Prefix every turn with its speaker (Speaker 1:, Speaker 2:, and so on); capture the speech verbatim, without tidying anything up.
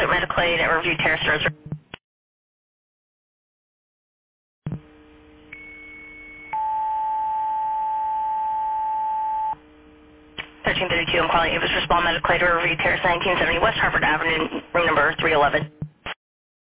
Speaker 1: Mediclade at Riverview Terrace. thirteen thirty-two, I'm calling Avis Respond Mediclade, Riverview Terrace, nineteen seventy West Harvard Avenue, room number three eleven.